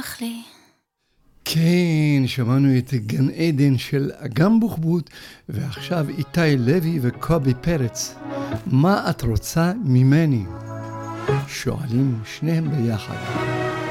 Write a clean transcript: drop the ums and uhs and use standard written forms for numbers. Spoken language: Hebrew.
נוח לי. כן, שמענו את גן עדן של אגם בוחבוט, ועכשיו איתי לוי וקובי פרץ. מה את רוצה ממני? שואלים שניהם ביחד.